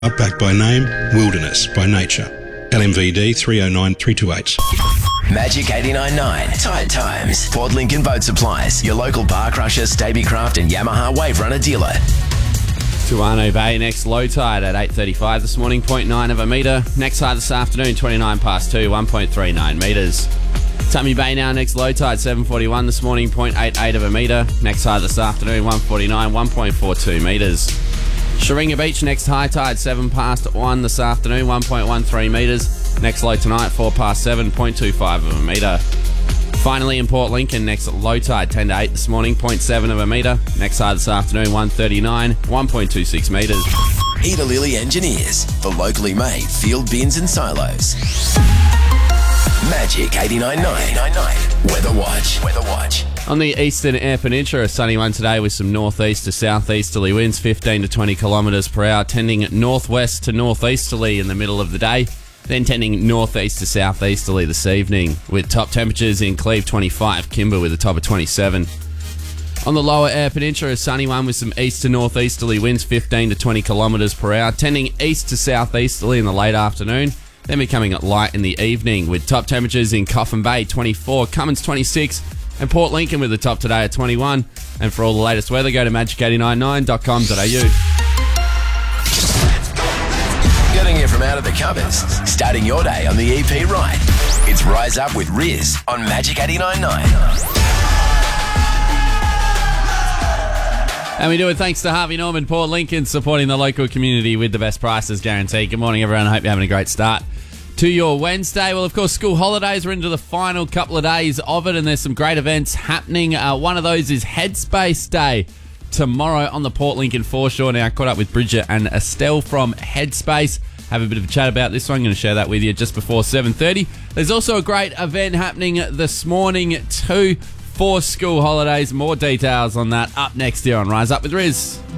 Backed by name, Wilderness by Nature. LMVD 309328. Magic 89.9. Tide Times. Port Lincoln Boat Supplies. Your local bar crusher, Stabicraft and Yamaha Wave Runner dealer. Tuano Bay next low tide at 8:35 this morning, 0.9 of a metre. Next high this afternoon, 29 past 2, 1.39 metres. Tummy Bay now next low tide, 7:41 this morning, 0.88 of a metre. Next high this afternoon, 1:49, 1.42 metres. Sharinga Beach next high tide, 7 past 1 this afternoon, 1.13 metres. Next low tonight, 4 past 7, 0.25 of a metre. Finally in Port Lincoln, next low tide, 10 to 8 this morning, 0.7 of a metre. Next high this afternoon, 1:39, 1.26 metres. Peter Lilly Engineers. For locally made field bins and silos. Magic 89.9. Weather Watch. On the eastern Eyre Peninsula, a sunny one today with some northeast to southeasterly winds, 15 to 20 kilometres per hour, tending northwest to northeasterly in the middle of the day, then tending northeast to southeasterly this evening, with top temperatures in Cleve 25, Kimber with a top of 27. On the lower Eyre Peninsula, a sunny one with some east to northeasterly winds, 15 to 20 kilometres per hour, tending east to southeasterly in the late afternoon, then becoming light in the evening, with top temperatures in Coffin Bay 24, Cummins 26, and Port Lincoln with the top today at 21. And for all the latest weather, go to magic899.com.au. Getting you from out of the covers. Starting your day on the EP right. It's Rise Up with Riz on Magic 89.9. And we do it thanks to Harvey Norman, Port Lincoln, supporting the local community with the best prices guaranteed. Good morning, everyone. I hope you're having a great start to your Wednesday. Well, of course, school holidays are into the final couple of days of it, and there's some great events happening. One of those is Headspace Day tomorrow on the Port Lincoln foreshore. Now, I caught up with Bridget and Estelle from Headspace. Have a bit of a chat about this one. I'm going to share that with you just before 7:30. There's also a great event happening this morning too for school holidays. More details on that up next here on Rise Up with Riz.